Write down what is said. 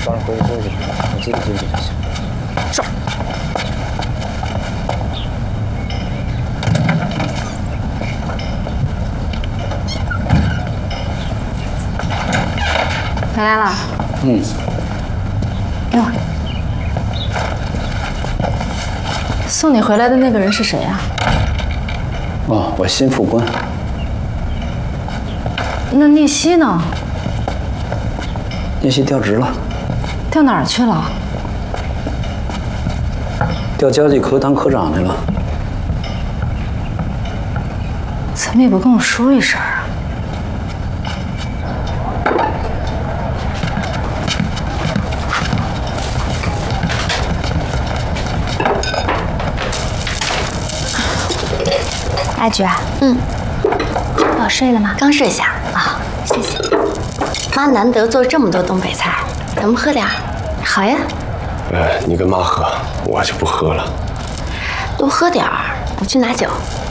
帮着回去休息，我记记就行。 是。 回来了。 嗯。 哟，送你回来的那个人是谁呀？ 哦，我新副官。 那聂西呢？ 聂西调职了。 调哪儿去了？ 调交际科当科长去了。 怎么也不跟我说一声啊？ 阿菊啊，宝睡了吗？刚睡下啊，谢谢。妈难得做这么多东北菜，咱们喝点儿。好呀。 你跟妈喝，我就不喝了。 多喝点儿，我去拿酒。